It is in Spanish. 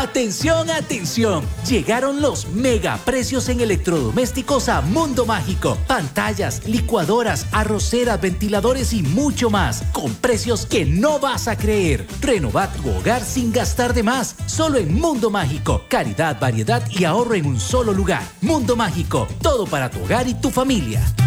¡Atención, atención! Llegaron los mega precios en electrodomésticos a Mundo Mágico. Pantallas, licuadoras, arroceras, ventiladores y mucho más. Con precios que no vas a creer. Renova tu hogar sin gastar de más. Solo en Mundo Mágico. Calidad, variedad y ahorro en un solo lugar. Mundo Mágico. Todo para tu hogar y tu familia.